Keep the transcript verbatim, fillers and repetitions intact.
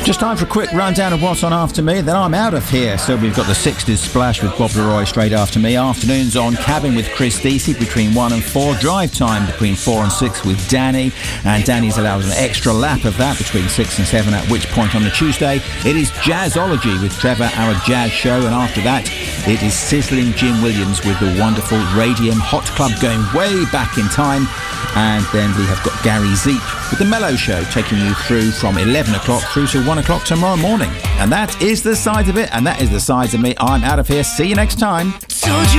Just time for a quick rundown of what's on after me, then I'm out of here. So we've got the sixties Splash with Bob Leroy straight after me. Afternoons on Cabin with Chris Deasy between one and four. Drive time between four and six with Danny. And Danny's allowed an extra lap of that between six and seven, at which point on the Tuesday it is Jazzology with Trevor, our jazz show. And after that it is Sizzling Jim Williams with the wonderful Radium Hot Club going way back in time. And then we have got Gary Zeep with the Mellow Show taking you through from eleven o'clock through to one o'clock tomorrow morning. And that is the side of it, and that is the side of me. I'm out of here. See you next time. Told you